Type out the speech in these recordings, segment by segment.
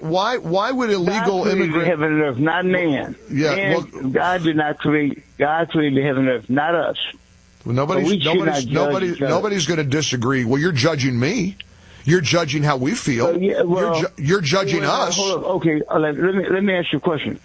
why would illegal immigrants? Heaven and earth, not man. Yeah, man, God did not create. God created heaven and earth, not us. Well, nobody's going to disagree. Well, you're judging me. You're judging how we feel. You're judging us. Hold on. Okay, let me ask you a question.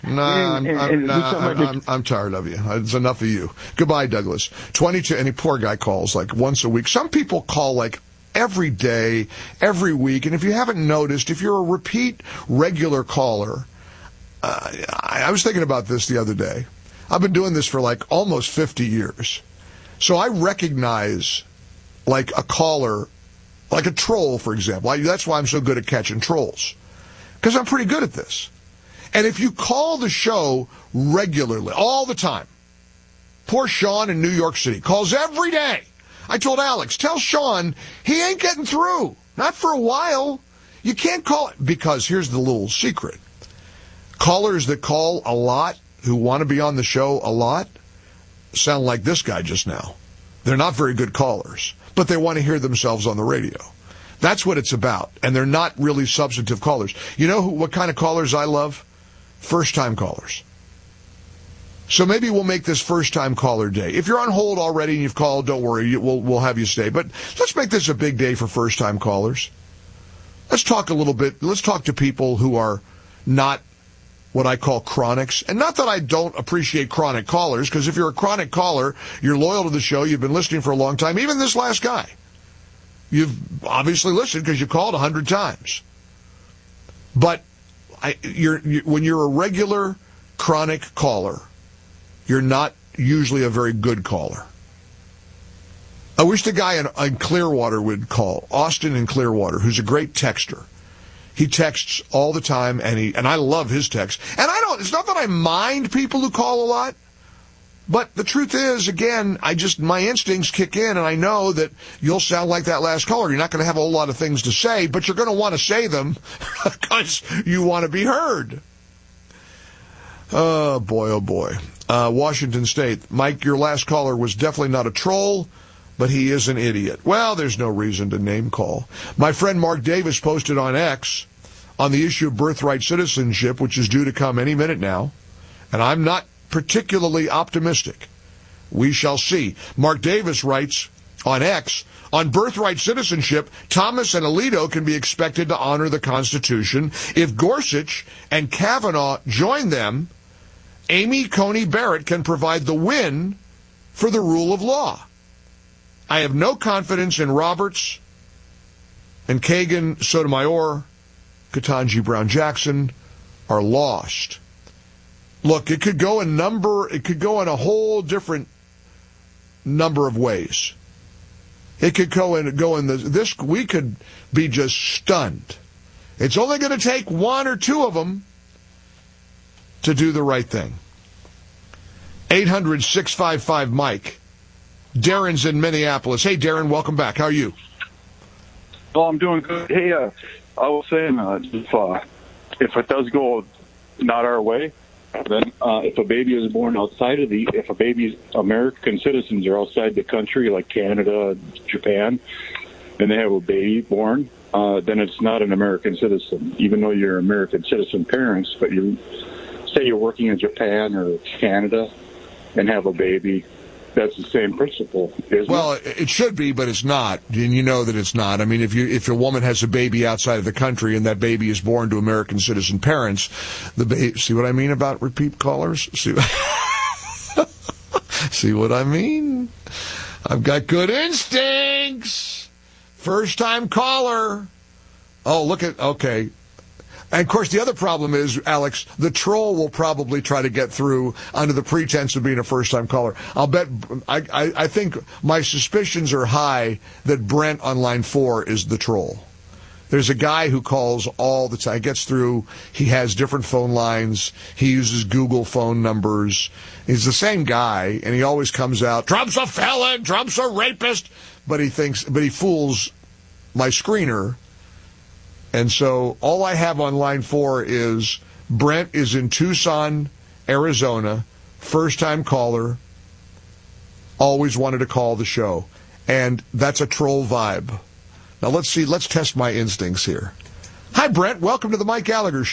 I'm tired of you. It's enough of you. Goodbye, Douglas. 22, and a poor guy calls like once a week. Some people call like every day, every week. And if you haven't noticed, if you're a repeat regular caller, I was thinking about this the other day. I've been doing this for like almost 50 years. So I recognize like a caller, like a troll, for example. That's why I'm so good at catching trolls, because I'm pretty good at this. And if you call the show regularly, all the time, poor Sean in New York City calls every day. I told Alex, tell Sean he ain't getting through. Not for a while. You can't call it, because here's the little secret. Callers that call a lot, who want to be on the show a lot, sound like this guy just now. They're not very good callers, but they want to hear themselves on the radio. That's what it's about, and they're not really substantive callers. You know what kind of callers I love? First-time callers. So maybe we'll make this first-time caller day. If you're on hold already and you've called, don't worry, we'll have you stay. But let's make this a big day for first-time callers. Let's talk a little bit. Let's talk to people who are not what I call chronics. And not that I don't appreciate chronic callers, because if you're a chronic caller, you're loyal to the show, you've been listening for a long time. Even this last guy, you've obviously listened because you called 100 times. But when you're a regular chronic caller, you're not usually a very good caller. I wish the guy in Clearwater would call, Austin in Clearwater, who's a great texter. He texts all the time, and I love his texts. And it's not that I mind people who call a lot, but the truth is, again, my instincts kick in, and I know that you'll sound like that last caller. You're not going to have a whole lot of things to say, but you're going to want to say them because you want to be heard. Oh, boy. Washington State. Mike, your last caller was definitely not a troll, but he is an idiot. Well, there's no reason to name call. My friend Mark Davis posted on X on the issue of birthright citizenship, which is due to come any minute now, and I'm not particularly optimistic. We shall see. Mark Davis writes on X, on birthright citizenship, Thomas and Alito can be expected to honor the Constitution. If Gorsuch and Kavanaugh join them, Amy Coney Barrett can provide the win for the rule of law. I have no confidence in Roberts and Kagan, Sotomayor, Ketanji Brown Jackson are lost. Look, it could go in a whole different number of ways. It could we could be just stunned. It's only going to take one or two of them to do the right thing. 800-655-MIKE. Darren's in Minneapolis. Hey, Darren, welcome back. How are you? Oh, I'm doing good. Hey, I was saying, if it does go not our way, then if a baby is born if a baby's American citizens are outside the country, like Canada, Japan, and they have a baby born, then it's not an American citizen, even though you're American citizen parents. But you say you're working in Japan or Canada and have a baby. That's the same principle, isn't it? Well, it should be, but it's not, and you know that it's not. I mean, if a woman has a baby outside of the country and that baby is born to American citizen parents, see what I mean about repeat callers? See what I mean? I've got good instincts. First-time caller. Oh, okay. And, of course, the other problem is, Alex, the troll will probably try to get through under the pretense of being a first-time caller. I'll bet, I think my suspicions are high that Brent on line 4 is the troll. There's a guy who calls all the time, gets through, he has different phone lines, he uses Google phone numbers. He's the same guy, and he always comes out, Trump's a felon, Trump's a rapist, but he fools my screener. And so all I have on line 4 is Brent is in Tucson, Arizona, first-time caller, always wanted to call the show. And that's a troll vibe. Now let's test my instincts here. Hi, Brent. Welcome to the Mike Gallagher Show.